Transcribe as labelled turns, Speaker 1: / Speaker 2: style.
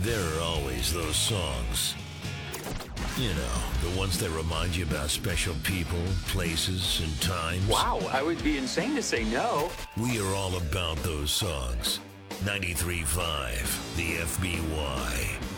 Speaker 1: There are always those songs. You know, the ones that remind you about special people, places, and times.
Speaker 2: Wow, I would be insane to say no.
Speaker 1: We are all about those songs. 93.5, the FBY.